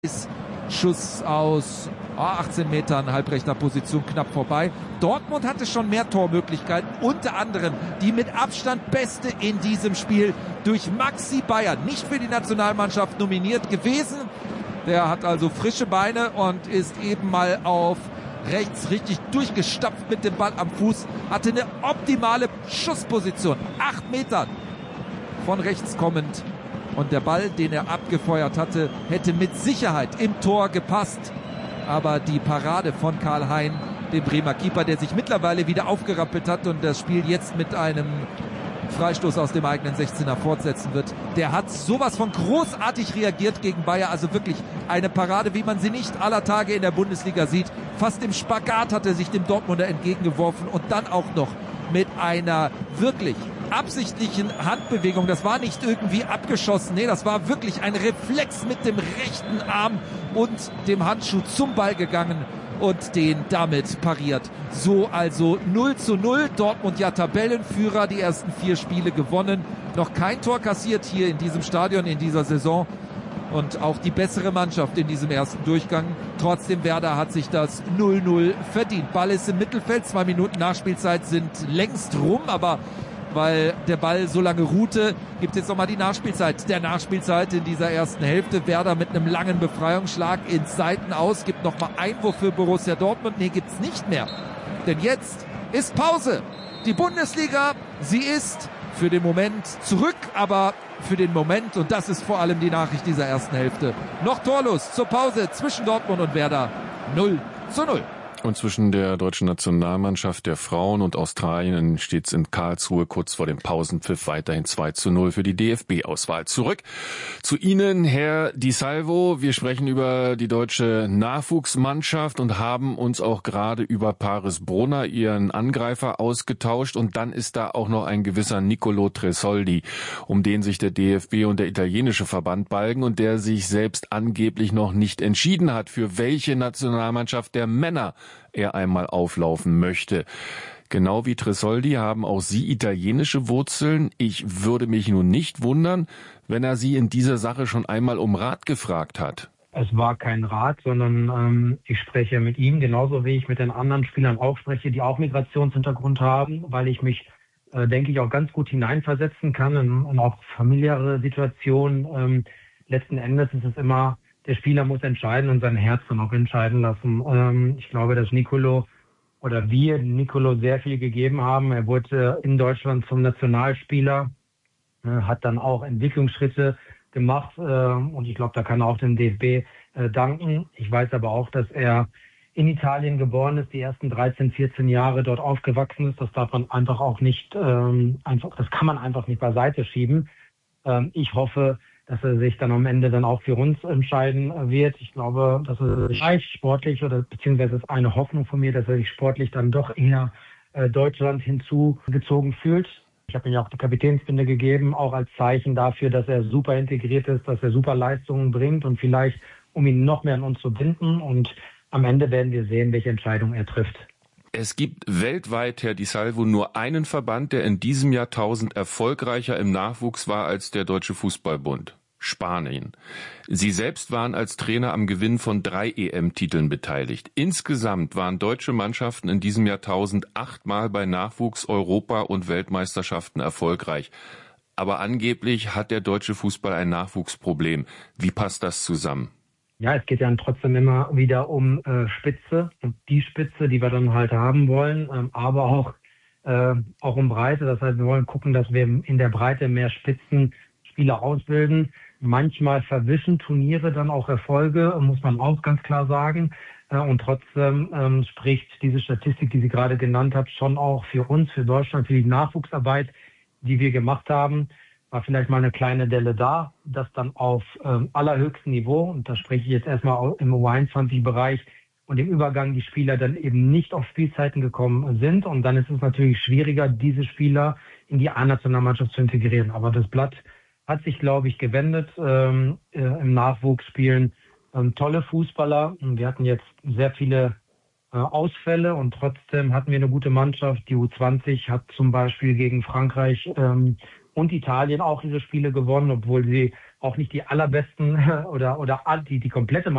Schuss aus 18 Metern, halbrechter Position, knapp vorbei. Dortmund hatte schon mehr Tormöglichkeiten, unter anderem die mit Abstand beste in diesem Spiel durch Maxi Bayer, nicht für die Nationalmannschaft nominiert gewesen. Der hat also frische Beine und ist eben mal auf rechts richtig durchgestapft mit dem Ball am Fuß, hatte eine optimale Schussposition, 8 Metern von rechts kommend. Und der Ball, den er abgefeuert hatte, hätte mit Sicherheit im Tor gepasst. Aber die Parade von Karl-Hein, dem Bremer Keeper, der sich mittlerweile wieder aufgerappelt hat und das Spiel jetzt mit einem Freistoß aus dem eigenen 16er fortsetzen wird, der hat sowas von großartig reagiert gegen Bayer. Also wirklich eine Parade, wie man sie nicht aller Tage in der Bundesliga sieht. Fast im Spagat hat er sich dem Dortmunder entgegengeworfen und dann auch noch mit einer wirklich absichtlichen Handbewegung. Das war nicht irgendwie abgeschossen. Nee, das war wirklich ein Reflex mit dem rechten Arm und dem Handschuh zum Ball gegangen und den damit pariert. So also 0:0. Dortmund ja Tabellenführer, die ersten 4 Spiele gewonnen. Noch kein Tor kassiert hier in diesem Stadion in dieser Saison. Und auch die bessere Mannschaft in diesem ersten Durchgang. Trotzdem, Werder hat sich das 0:0 verdient. Ball ist im Mittelfeld. 2 Minuten Nachspielzeit sind längst rum, aber weil der Ball so lange ruhte, gibt es jetzt nochmal die Nachspielzeit. Der Nachspielzeit in dieser ersten Hälfte. Werder mit einem langen Befreiungsschlag ins Seiten aus. Gibt nochmal Einwurf für Borussia Dortmund. Nee, gibt's nicht mehr. Denn jetzt ist Pause. Die Bundesliga, sie ist für den Moment zurück, aber für den Moment, und das ist vor allem die Nachricht dieser ersten Hälfte, noch torlos zur Pause zwischen Dortmund und Werder 0:0. Und zwischen der deutschen Nationalmannschaft der Frauen und Australien steht es in Karlsruhe kurz vor dem Pausenpfiff weiterhin 2:0 für die DFB-Auswahl. Zurück zu Ihnen, Herr Di Salvo. Wir sprechen über die deutsche Nachwuchsmannschaft und haben uns auch gerade über Paris Brunner, ihren Angreifer, ausgetauscht. Und dann ist da auch noch ein gewisser Nicolo Tresoldi, um den sich der DFB und der italienische Verband balgen und der sich selbst angeblich noch nicht entschieden hat, für welche Nationalmannschaft der Männer er einmal auflaufen möchte. Genau wie Tresoldi haben auch Sie italienische Wurzeln. Ich würde mich nun nicht wundern, wenn er Sie in dieser Sache schon einmal um Rat gefragt hat. Es war kein Rat, sondern ich spreche mit ihm, genauso wie ich mit den anderen Spielern auch spreche, die auch Migrationshintergrund haben, weil ich mich, denke ich, auch ganz gut hineinversetzen kann in auch familiäre Situationen. Letzten Endes ist es immer, der Spieler muss entscheiden und sein Herz dann auch entscheiden lassen. Ich glaube, dass Nicolo oder wir Nicolo sehr viel gegeben haben. Er wurde in Deutschland zum Nationalspieler, hat dann auch Entwicklungsschritte gemacht und ich glaube, da kann er auch dem DFB danken. Ich weiß aber auch, dass er in Italien geboren ist, die ersten 13, 14 Jahre dort aufgewachsen ist. Das darf man einfach auch nicht, das kann man einfach nicht beiseite schieben. Ich hoffe, dass er sich dann am Ende dann auch für uns entscheiden wird. Ich glaube, dass er sich sportlich oder beziehungsweise ist eine Hoffnung von mir, dass er sich sportlich dann doch eher Deutschland hinzugezogen fühlt. Ich habe ihm ja auch die Kapitänsbinde gegeben, auch als Zeichen dafür, dass er super integriert ist, dass er super Leistungen bringt und vielleicht, um ihn noch mehr an uns zu binden. Und am Ende werden wir sehen, welche Entscheidung er trifft. Es gibt weltweit, Herr Di Salvo, nur einen Verband, der in diesem Jahrtausend erfolgreicher im Nachwuchs war als der Deutsche Fußballbund. Spanien. Sie selbst waren als Trainer am Gewinn von 3 EM-Titeln beteiligt. Insgesamt waren deutsche Mannschaften in diesem Jahrtausend 8-mal bei Nachwuchs-, Europa- und Weltmeisterschaften erfolgreich. Aber angeblich hat der deutsche Fußball ein Nachwuchsproblem. Wie passt das zusammen? Ja, es geht ja trotzdem immer wieder um Spitze und die Spitze, die wir dann halt haben wollen, aber auch um Breite. Das heißt, wir wollen gucken, dass wir in der Breite mehr Spitzenspieler ausbilden. Manchmal verwischen Turniere dann auch Erfolge, muss man auch ganz klar sagen. Und trotzdem spricht diese Statistik, die Sie gerade genannt haben, schon auch für uns, für Deutschland, für die Nachwuchsarbeit, die wir gemacht haben. War vielleicht mal eine kleine Delle da, das dann auf allerhöchstem Niveau, und da spreche ich jetzt erstmal im U21-Bereich, und im Übergang die Spieler dann eben nicht auf Spielzeiten gekommen sind. Und dann ist es natürlich schwieriger, diese Spieler in die A-Nationalmannschaft zu integrieren. Aber das Blatt hat sich, glaube ich, gewendet im Nachwuchsspielen. Tolle Fußballer. Wir hatten jetzt sehr viele Ausfälle und trotzdem hatten wir eine gute Mannschaft. Die U20 hat zum Beispiel gegen Frankreich und Italien auch ihre Spiele gewonnen, obwohl sie auch nicht die allerbesten oder die komplette